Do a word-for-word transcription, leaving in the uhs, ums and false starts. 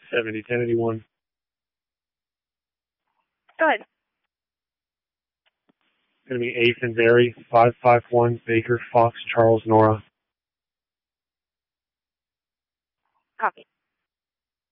seventy, ten eighty-one. Go ahead. Going to be eighth and Barry, five five one, Baker, Fox, Charles, Nora. Copy.